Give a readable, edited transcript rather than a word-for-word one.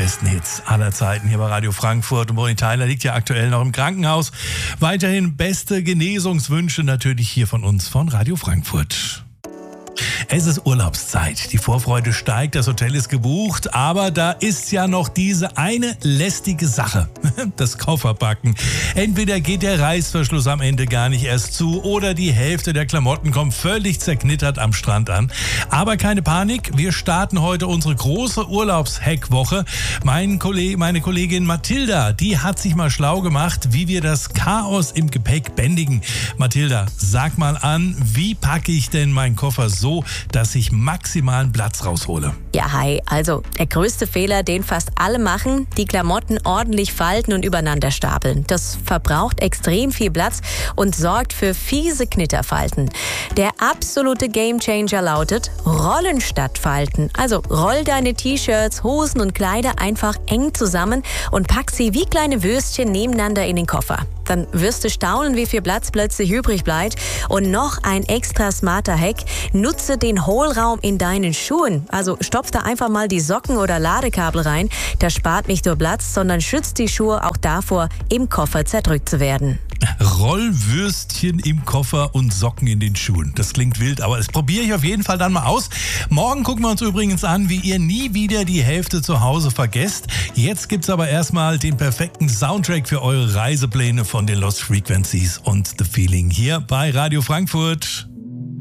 besten Hits aller Zeiten hier bei Radio Frankfurt. Und Bonnie Tyler liegt ja aktuell noch im Krankenhaus. Weiterhin beste Genesungswünsche natürlich hier von uns von Radio Frankfurt. Es ist Urlaubszeit. Die Vorfreude steigt, das Hotel ist gebucht, aber da ist ja noch diese eine lästige Sache, das Kofferpacken. Entweder geht der Reißverschluss am Ende gar nicht erst zu oder die Hälfte der Klamotten kommt völlig zerknittert am Strand an. Aber keine Panik, wir starten heute unsere große Urlaubshack-Woche. Meine Kollegin Mathilda, die hat sich mal schlau gemacht, wie wir das Chaos im Gepäck bändigen. Mathilda, sag mal an, wie packe ich denn meinen Koffer so, dass ich maximalen Platz raushole? Ja, hi. Also, der größte Fehler, den fast alle machen, die Klamotten ordentlich falten und übereinander stapeln. Das verbraucht extrem viel Platz und sorgt für fiese Knitterfalten. Der absolute Gamechanger lautet Rollen statt Falten. Also, roll deine T-Shirts, Hosen und Kleider einfach eng zusammen und pack sie wie kleine Würstchen nebeneinander in den Koffer. Dann wirst du staunen, wie viel Platz plötzlich übrig bleibt. Und noch ein extra smarter Hack: Nutze den Hohlraum in deinen Schuhen. Also stopf da einfach mal die Socken oder Ladekabel rein. Das spart nicht nur Platz, sondern schützt die Schuhe auch davor, im Koffer zerdrückt zu werden. Rollwürstchen im Koffer und Socken in den Schuhen. Das klingt wild, aber das probiere ich auf jeden Fall dann mal aus. Morgen gucken wir uns übrigens an, wie ihr nie wieder die Hälfte zu Hause vergesst. Jetzt gibt's aber erstmal den perfekten Soundtrack für eure Reisepläne von den Lost Frequencies und The Feeling hier bei Radio Frankfurt.